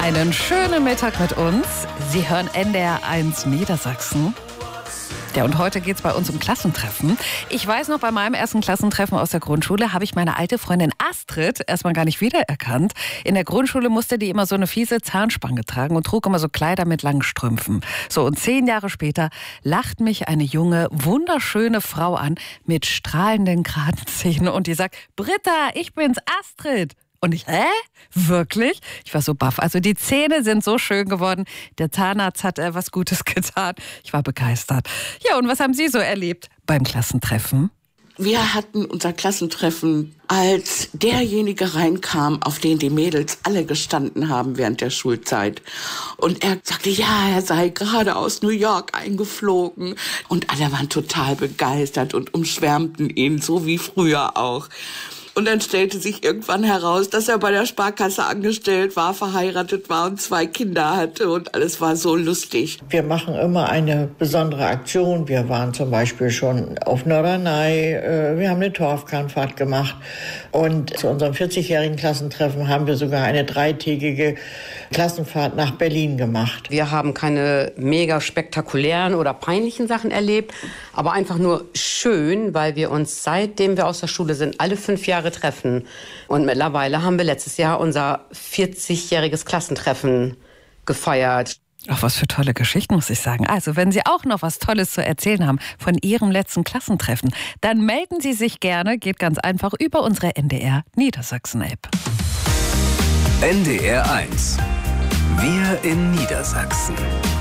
Einen schönen Mittag mit uns. Sie hören NDR 1 Niedersachsen. Ja, und heute geht es bei uns um Klassentreffen. Ich weiß noch, bei meinem ersten Klassentreffen aus der Grundschule habe ich meine alte Freundin Astrid erstmal gar nicht wiedererkannt. In der Grundschule musste die immer so eine fiese Zahnspange tragen und trug immer so Kleider mit langen Strümpfen. So, und 10 Jahre später lacht mich eine junge, wunderschöne Frau an mit strahlenden, geraden Zähnen und die sagt: Britta, ich bin's, Astrid. Und ich, wirklich? Ich war so baff. Also die Zähne sind so schön geworden. Der Zahnarzt hat was Gutes getan. Ich war begeistert. Ja, und was haben Sie so erlebt beim Klassentreffen? Wir hatten unser Klassentreffen, als derjenige reinkam, auf den die Mädels alle gestanden haben während der Schulzeit. Und er sagte, ja, er sei gerade aus New York eingeflogen. Und alle waren total begeistert und umschwärmten ihn, so wie früher auch. Und dann stellte sich irgendwann heraus, dass er bei der Sparkasse angestellt war, verheiratet war und 2 Kinder hatte. Und alles war so lustig. Wir machen immer eine besondere Aktion. Wir waren zum Beispiel schon auf Norderney. Wir haben eine Torfkranfahrt gemacht. Und zu unserem 40-jährigen Klassentreffen haben wir sogar eine 3-tägige Klassenfahrt nach Berlin gemacht. Wir haben keine mega spektakulären oder peinlichen Sachen erlebt, aber einfach nur schön, weil wir uns, seitdem wir aus der Schule sind, alle 5 Jahre treffen. Und mittlerweile haben wir letztes Jahr unser 40-jähriges Klassentreffen gefeiert. Ach, was für tolle Geschichten, muss ich sagen. Also, wenn Sie auch noch was Tolles zu erzählen haben von Ihrem letzten Klassentreffen, dann melden Sie sich gerne, geht ganz einfach über unsere NDR Niedersachsen-App. NDR 1. Wir in Niedersachsen.